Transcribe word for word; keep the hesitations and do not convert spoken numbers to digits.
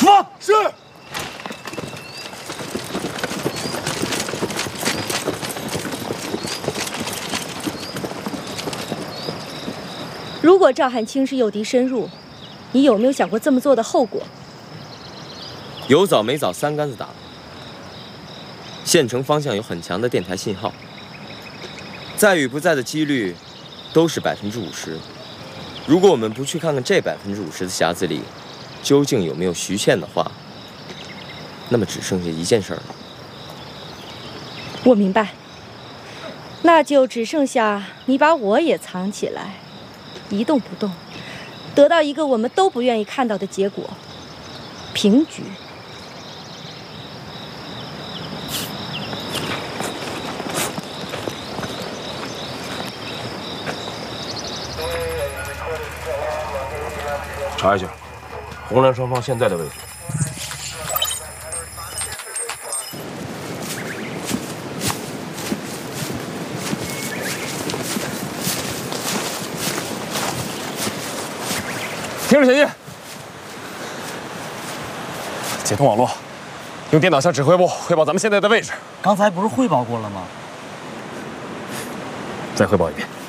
出发。是。 如果赵汉卿是诱敌深入，你有没有想过这么做的后果？ 有早没早，三竿子打。县城方向有很强的电台信号，在与不在的几率都是百分之五十。如果我们不去看看这百分之五十的匣子里究竟有没有徐倩的话，那么只剩下一件事了。 我明白，那就只剩下你把我也藏起来，一动不动，得到一个我们都不愿意看到的结果——平局。 查一下红蓝双方现在的位置。停止前进，解通网络，用电脑向指挥部汇报咱们现在的位置。 刚才不是汇报过了吗？ 再汇报一遍。